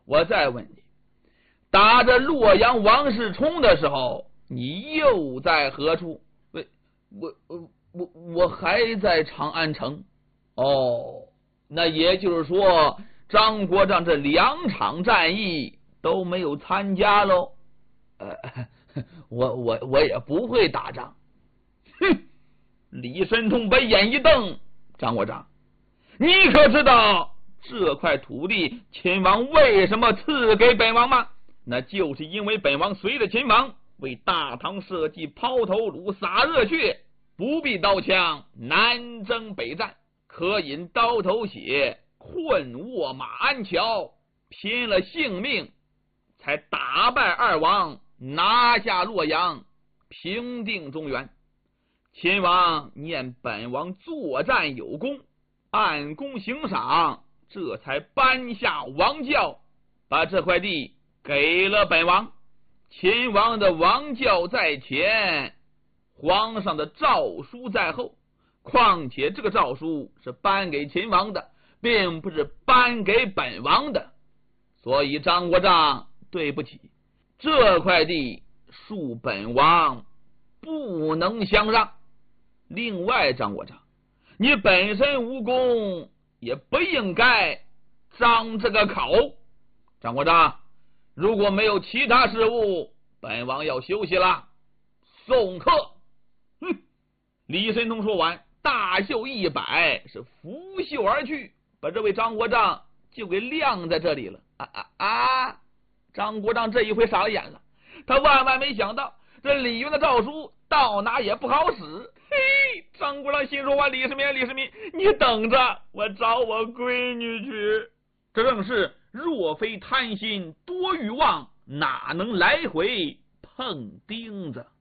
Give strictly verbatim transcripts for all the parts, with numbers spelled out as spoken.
我再问你，打着洛阳王世充的时候，你又在何处？我我我我我还在长安城。哦，那也就是说，张国璋这两场战役都没有参加喽。呃，我我我也不会打仗。哼！李申通把眼一瞪，张国璋，你可知道这块土地秦王为什么赐给本王吗？那就是因为本王随着秦王为大唐社稷抛头颅洒热血，不必刀枪，南征北战，可饮刀头血，困卧马鞍桥，拼了性命才打败二王，拿下洛阳，平定中原。秦王念本王作战有功，按功行赏，这才颁下王教，把这块地给了本王。秦王的王教在前，皇上的诏书在后，况且这个诏书是颁给秦王的，并不是颁给本王的，所以张国璋，对不起，这块地恕本王不能相让。另外，张国璋，你本身无功，也不应该张这个口。张国璋，如果没有其他事务，本王要休息了，送客。哼！李申通说完，大袖一摆，是拂袖而去，把这位张国璋就给晾在这里了。啊啊啊！张国璋这一回傻了眼了，他万万没想到，这李渊的诏书到哪也不好使。嘿，张国璋心说完，李世民，李世民，你等着，我找我闺女去。这正是若非贪心多欲望，哪能来回碰钉子。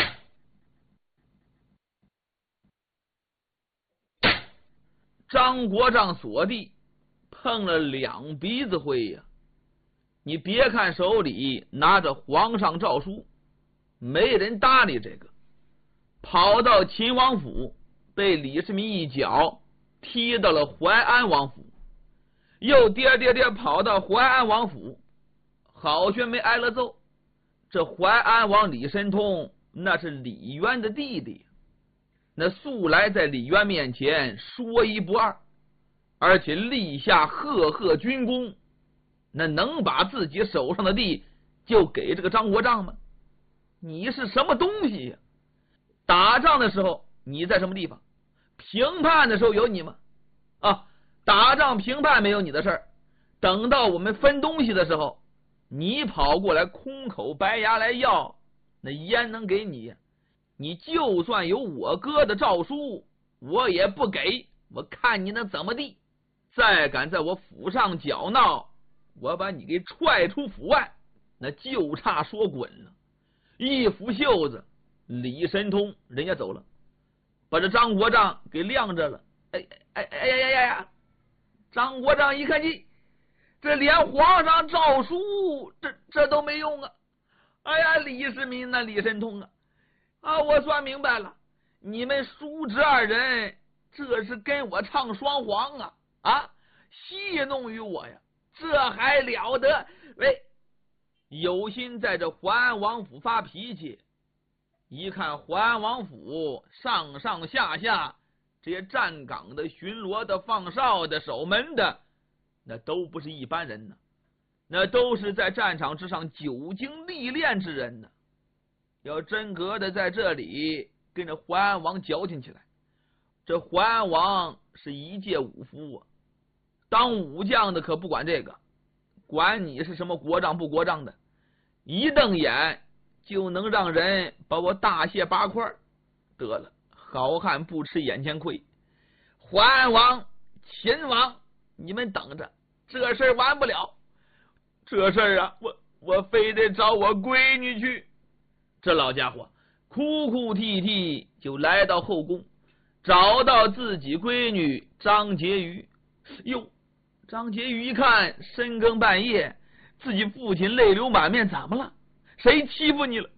张国璋所地碰了两鼻子灰呀、啊！你别看手里拿着皇上诏书，没人搭理这个，跑到秦王府，被李世民一脚踢到了淮安王府，又颠颠颠跑到淮安王府，好悬没挨了揍。这淮安王李申通那是李渊的弟弟，那素来在李渊面前说一不二，而且立下赫赫军功，那能把自己手上的地就给这个张国璋吗？你是什么东西呀、啊？打仗的时候你在什么地方？评判的时候有你吗？啊，打仗评判没有你的事儿，等到我们分东西的时候，你跑过来空口白牙来要，那焉能给你？你就算有我哥的诏书，我也不给，我看你能怎么地。再敢在我府上搅闹，我把你给踹出府外，那就差说滚了。一拂袖子，李申通人家走了，把这张国璋给晾着了。哎哎哎呀呀呀呀！张国璋一看你，这连皇上诏书这这都没用啊！哎呀，李世民呐、啊，李申通啊！啊，我算明白了，你们叔侄二人这是跟我唱双簧啊！啊，戏弄于我呀，这还了得！喂，有心在这淮安王府发脾气，一看淮安王府上上下下这些站岗的、巡逻的、放哨的、守门的，那都不是一般人呢，那都是在战场之上久经历练之人呢。要真格的在这里跟着淮安王矫情起来，这淮安王是一介武夫啊，当武将的可不管这个，管你是什么国丈不国丈的，一瞪眼就能让人把我大卸八块。得了，好汉不吃眼前亏，淮安王、秦王，你们等着，这事儿完不了。这事儿啊，我我非得找我闺女去。这老家伙哭哭啼啼就来到后宫，找到自己闺女张婕妤。哟，张婕妤一看深更半夜，自己父亲泪流满面，怎么了？谁欺负你了？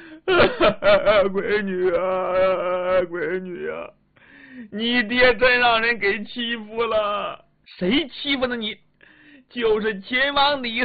闺女啊，闺女啊，你爹真让人给欺负了。谁欺负的你？就是秦王李